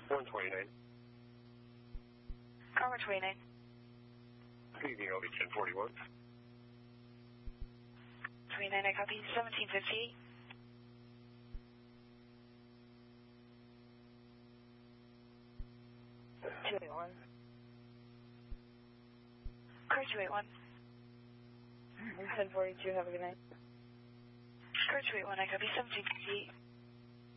129. Car 129. Good evening, LV 1041. 29, I copy. 1758. $281. Car 281. 1042, have a good night. Car 281, I copy. 1758.